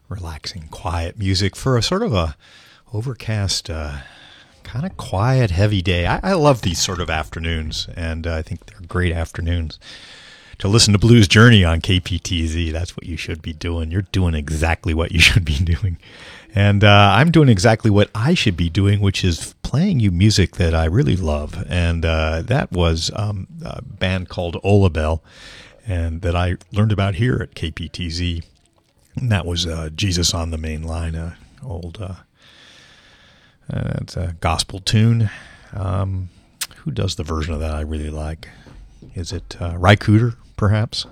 relaxing, quiet music for a sort of a overcast, kind of quiet, heavy day. I love these sort of afternoons, and I think they're great afternoons to listen to Blues Journey on KPTZ. That's what you should be doing. You're doing exactly what you should be doing. And I'm doing exactly what I should be doing, which is playing you music that I really love. And that was a band called Olabelle, and that I learned about here at KPTZ. And that was Jesus on the Main Line, it's a gospel tune. Who does the version of that I really like? Is it Ry Cooder, perhaps?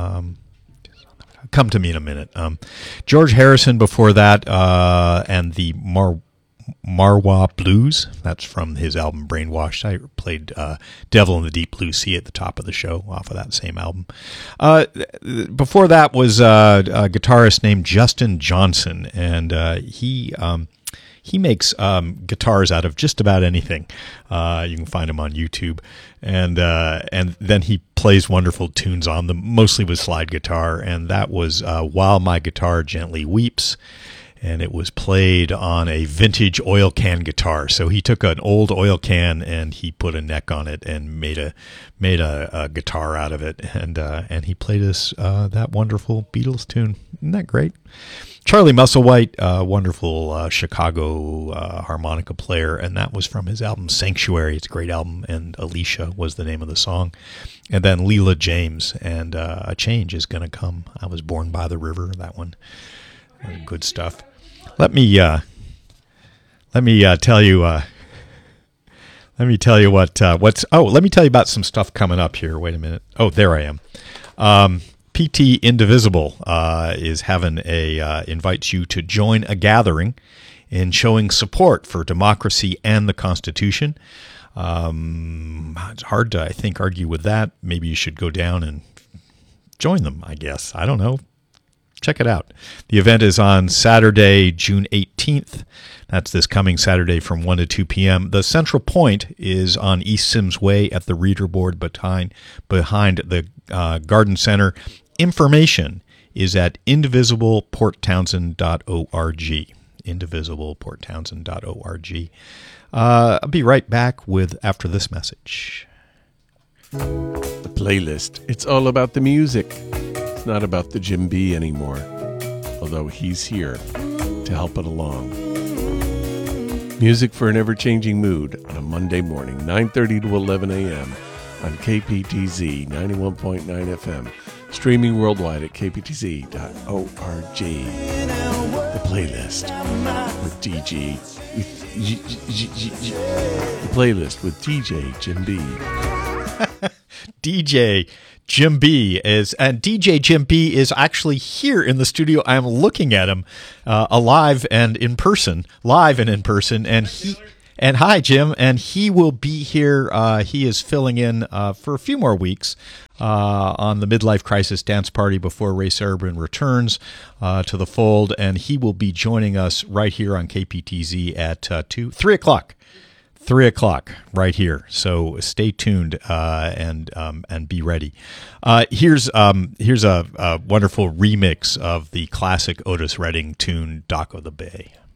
Come to me in a minute. George Harrison before that, and the Marwa Blues. That's from his album Brainwashed. I played Devil in the Deep Blue Sea at the top of the show off of that same album. Before that was a guitarist named Justin Johnson, and he makes guitars out of just about anything. You can find him on YouTube, and then he plays wonderful tunes on them, mostly with slide guitar. And that was "While My Guitar Gently Weeps," and it was played on a vintage oil can guitar. So he took an old oil can and he put a neck on it and made a guitar out of it, and he played us that wonderful Beatles tune. Isn't that great? Charlie Musselwhite, wonderful Chicago harmonica player, and that was from his album Sanctuary. It's a great album, and Alicia was the name of the song. And then Leela James, and A Change Is Gonna Come. I Was Born by the River, that one. Good stuff. Let me tell you let me tell you about some stuff coming up here. Wait a minute. Oh, there I am. PT Indivisible is having invites you to join a gathering in showing support for democracy and the Constitution. It's hard to, I think, argue with that. Maybe you should go down and join them, I guess. I don't know. Check it out. The event is on Saturday, June 18th. That's this coming Saturday from 1 to 2 p.m. The central point is on East Sims Way at the Reader Board behind the Garden Center. Information is at indivisibleporttownsend.org. Indivisibleporttownsend.org. I'll be right back after this message. The playlist. It's all about the music. It's not about the Jim B anymore, although he's here to help it along. Music for an ever-changing mood on a Monday morning, 9:30 to 11 a.m. on KPTZ 91.9 FM. Streaming worldwide at kptz.org. The playlist with The playlist with DJ Jim B. DJ Jim B DJ Jim B is actually here in the studio. I'm looking at him live and in person, and hi, Jim. And he will be here. He is filling in for a few more weeks on the Midlife Crisis Dance Party before Ray Sarabin returns to the fold. And he will be joining us right here on KPTZ at 3 o'clock. 3 o'clock right here. So stay tuned and be ready. Here's a wonderful remix of the classic Otis Redding tune, Dock of the Bay.